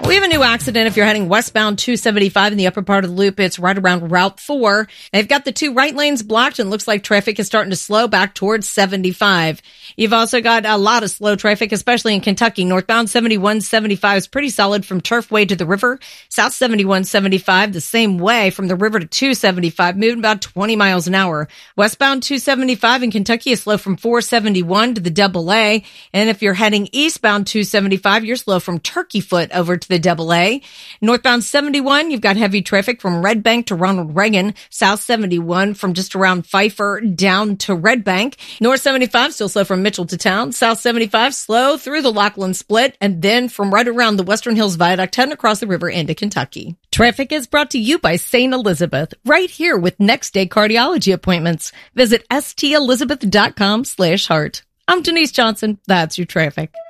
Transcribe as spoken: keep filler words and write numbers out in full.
We have a new accident if you're heading westbound two seventy-five in the upper part of the loop. It's right around Route four. They've got the two right lanes blocked and looks like traffic is starting to slow back towards seventy-five. You've also got a lot of slow traffic, especially in Kentucky. Northbound seventy-one seventy-five is pretty solid from Turfway to the river. South seventy-one seventy-five the same way from the river to two seventy-five, moving about twenty miles an hour. Westbound two seventy-five in Kentucky is slow from four seventy-one to the double A. And if you're heading eastbound two seventy-five, you're slow from Turkey Foot over to the double A. Northbound seventy-one, you've got heavy traffic from Red Bank to Ronald Reagan. South seventy-one from just around Pfeiffer down to Red Bank. North seventy-five still slow from Mitchell to Town. South seventy-five slow through the Lachlan Split, and then from right around the Western Hills Viaduct heading across the river into Kentucky. Traffic is brought to you by Saint Elizabeth, right here with next day cardiology appointments. Visit stelizabeth.com slash heart. I'm Denise Johnson. That's your traffic.